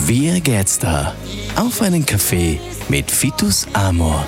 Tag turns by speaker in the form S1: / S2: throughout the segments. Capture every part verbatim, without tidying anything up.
S1: Wie geht's da? Auf einen Kaffee mit Vitus Amor.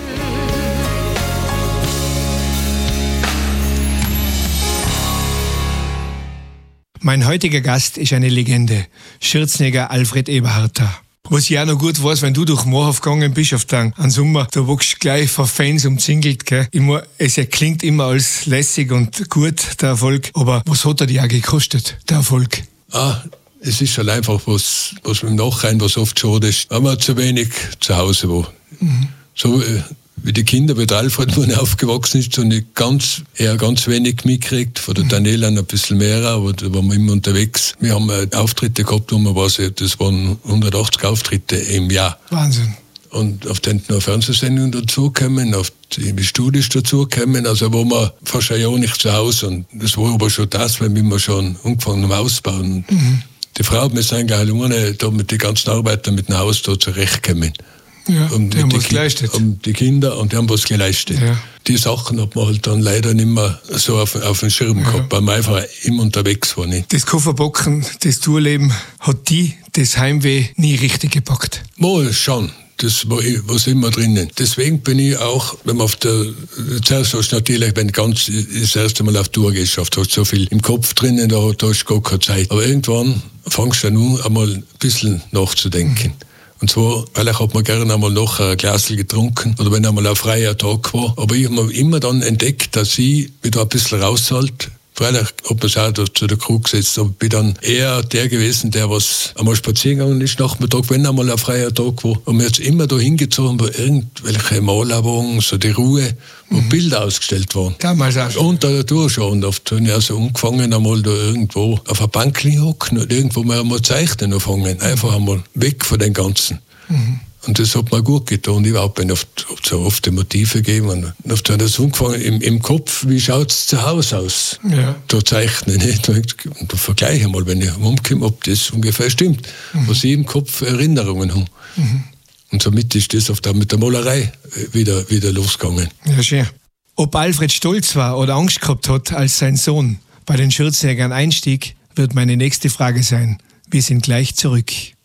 S2: Mein heutiger Gast ist eine Legende, Schürzenjäger Alfred Eberharter. Was ich auch noch gut weiß, wenn du durch Moorhof gegangen bist auf den Sommer, da wuchst du gleich von Fans umzingelt, gell. Immer, es klingt immer als lässig und gut, der Erfolg. Aber was hat er dir auch gekostet, der Erfolg?
S3: Ah, es ist halt einfach was, was im Nachhinein, was oft schade ist, wenn man zu wenig zu Hause war. Mhm. So äh, wie die Kinder, wie der Alfred, wo er aufgewachsen ist, so nicht ganz, eher ganz wenig mitgekriegt. Von der mhm. Daniela ein bisschen mehr, aber da waren wir immer unterwegs. Wir haben äh, Auftritte gehabt, wo man weiß, das waren hundertachtzig Auftritte im Jahr.
S2: Wahnsinn.
S3: Und auf den noch Fernsehsendungen dazukommen, auf die Studios dazukommen, also wo man fast ein Jahr nicht zu Hause. Und das war aber schon das, weil wir schon angefangen haben ausbauen. Mhm. Die Frau hat mir gesagt, ohne da mit den ganzen Arbeitern mit dem Haus da zurechtkommen.
S2: Ja,
S3: um
S2: die haben
S3: die
S2: was
S3: Ki-
S2: geleistet.
S3: Um die Kinder, und die haben was geleistet.
S2: Ja.
S3: Die Sachen hat man halt dann leider nicht mehr so auf, auf den Schirm
S2: Ja.
S3: gehabt, weil man einfach immer unterwegs war. Nicht?
S2: Das Kofferbocken, das Tourleben, hat die das Heimweh nie richtig gepackt?
S3: Mal schon. Das war was immer drinnen. Deswegen bin ich auch, wenn man auf der, zuerst hast du natürlich, wenn du ganz das erste Mal auf Tour gehst, hast du so viel im Kopf drinnen, da, da hast du gar keine Zeit. Aber irgendwann fängst du dann an, einmal ein bisschen nachzudenken. Mhm. Und zwar, vielleicht hat man gerne einmal noch ein Glas getrunken oder wenn einmal ein freier Tag war. Aber ich habe immer dann entdeckt, dass ich wieder ein bisschen raushalte. Freilich hat man es auch zu der Crew gesetzt, aber ich bin dann eher der gewesen, der was einmal spazieren gegangen ist, Nachmittag, wenn einmal ein freier Tag war. Und mir jetzt immer da hingezogen, wo irgendwelche Malerwohnungen, so die Ruhe, wo mhm. Bilder ausgestellt waren.
S2: Damals auch schon.
S3: Unter der Tour schon. Und oft habe ich also angefangen, einmal da irgendwo auf ein Bankli hocken und irgendwo mal einmal zeichnen anfangen. Einfach einmal weg von den Ganzen. Mhm. Und das hat mir gut getan. Ich überhaupt bin oft, so oft die Motive gegeben. Und oft hat das angefangen im, im Kopf, wie schaut es zu Hause aus? Ja. Da zeichnen nicht. Und da vergleiche ich mal, wenn ich umkomme, ob das ungefähr stimmt. Mhm. Was ich im Kopf Erinnerungen habe. Mhm. Und somit ist das oft auch mit der Malerei wieder, wieder losgegangen.
S2: Ja, schön. Ob Alfred stolz war oder Angst gehabt hat, als sein Sohn bei den Schürzenjägern einstieg, wird meine nächste Frage sein. Wir sind gleich zurück.